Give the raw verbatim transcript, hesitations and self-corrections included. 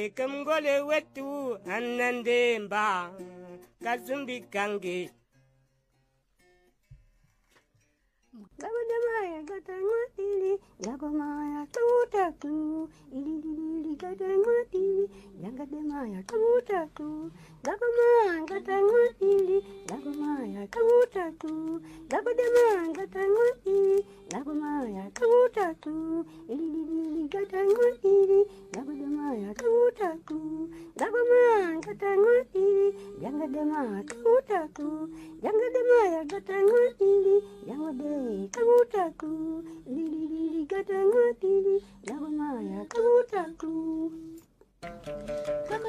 kamgole wetu anande mba kazumbi kange. Gabadamaya gatangwatili, Yagomaya tutaku, Ilili gatangwatili, Yangademaya tutaku, Gagomaya gatangwatili, Yagomaya tutaku, Gabadamaya gatangwatili, Yagomaya tutaku, Ilili gatangwatili, Yagademaya tutaku, Gagomaya gatangwatili, Yangademaya tutaku, Yangademaya gatangwatili, Yangade kabutaku, lili lili gatangwatili, Yagomaya kabutaku.